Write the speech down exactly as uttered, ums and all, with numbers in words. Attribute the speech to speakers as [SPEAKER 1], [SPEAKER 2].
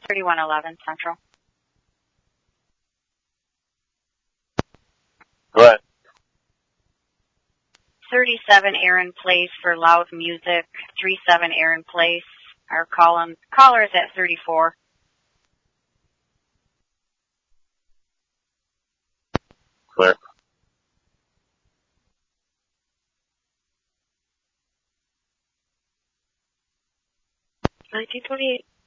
[SPEAKER 1] thirty-one eleven Central.
[SPEAKER 2] Go ahead.
[SPEAKER 1] thirty-seven Aaron Place for loud music. three seven Aaron Place. Our column, caller is at thirty-four.
[SPEAKER 2] Clear.
[SPEAKER 1] nineteen twenty-eight.